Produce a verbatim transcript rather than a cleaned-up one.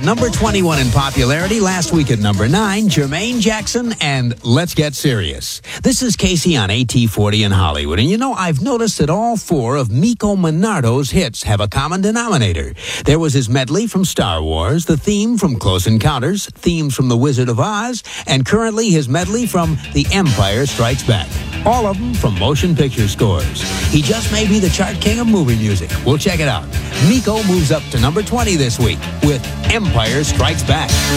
number twenty-one in popularity. Last week at number nine, Jermaine Jackson and Let's Get Serious. This is Casey on A T forty in Hollywood. And you know, I've noticed that all four of Miko Manardo's hits have a common denominator. There was his medley from Star Wars, the theme from Close Encounters, themes from The Wizard of Oz, and currently his medley from The Empire Strikes Back. All of them from motion picture scores. He just may be the chart king of movie music. We'll check it out. Miko moves up to number twenty this week with Empire Strikes Back.